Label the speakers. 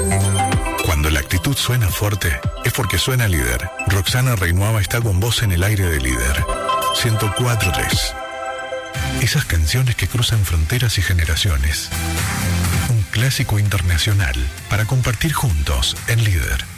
Speaker 1: Cuando la actitud suena fuerte, es porque suena líder. Roxana Reinuava está con vos en el aire de líder. 104.3. Esas canciones que cruzan fronteras y generaciones. Un clásico internacional para compartir juntos en líder.